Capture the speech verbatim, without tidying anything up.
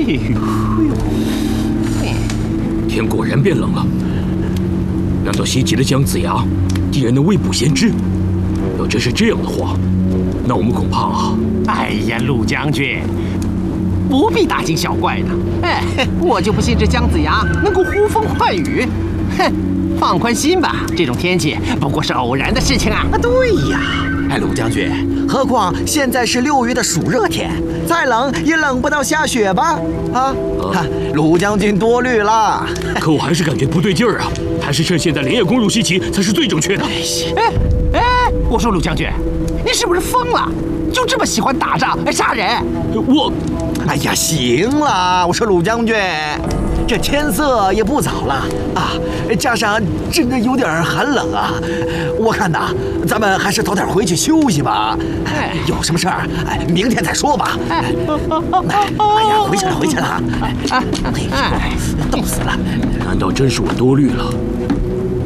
天果然变冷了，难道袭击了姜子牙，敌人能未卜先知？要真是这样的话，那我们恐怕啊…… 哎呀，陆将军，不必大惊小怪的。哎，我就不信这姜子牙能够呼风唤雨。哼，放宽心吧，这种天气不过是偶然的事情啊。 啊，对呀。哎，陆将军，何况现在是六月的暑热天，再冷也冷不到下雪吧？啊，哈，陆将军多虑了。 可我还是感觉不对劲儿啊，还是趁现在连夜攻入西岐才是最正确的。 哎哎，我说陆将军，你是不是疯了？就这么喜欢打仗杀人？ 我， 哎呀，行了，我说陆将军，这天色也不早了啊，加上真的有点寒冷啊，我看呐，咱们还是早点回去休息吧。哎，有什么事儿，哎，明天再说吧。哎，哎呀，回去了，回去了。哎，冻死了。 难道真是我多虑了？